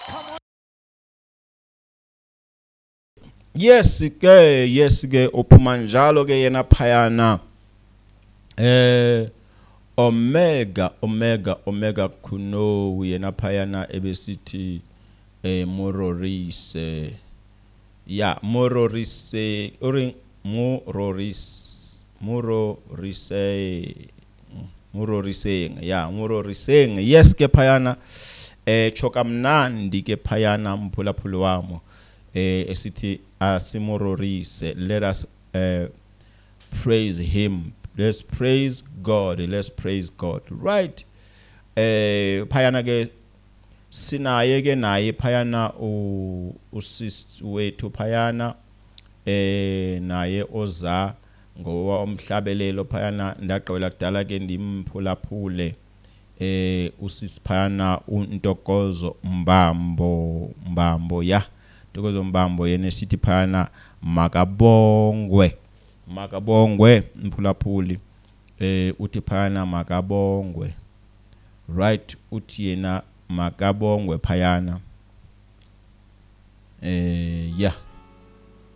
Yes ke uphuma njalo ke yena phayana Omega Kuno yena phayana ebesithi Mororise Muroriseng yes ke phayana choka mnandi ke phayana mphulaphuli wamo esithi asimororise. Let us praise him. Let's praise God. Right. Phayana ke sinaye ke naye phayana usisi wethu phayana naye oza ngowa umhlabelelo phayana ndaqwela kudala ke ndimphulaphule usisi phayana uNtokozo Mbambo ya Ntokozo Mbambo yena sithi phayana makabongwe mphulaphuli uthi phayana makabongwe. Right, uthi yena makabongwe phayana yeah